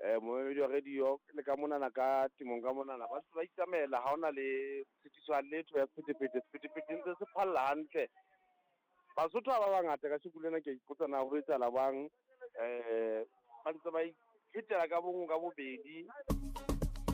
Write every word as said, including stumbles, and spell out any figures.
eh moemedi wa radio le ka monana ka timong ka monana ba ba itamela ha ona le tshitiso letho ya sephethephethe sephethephethe ntse se phalla hantle Basotho ba bangata ka sekulena ke ipotsa na ho etsahala bang eh ba ntse ba ikhetela ka bong ka bobedi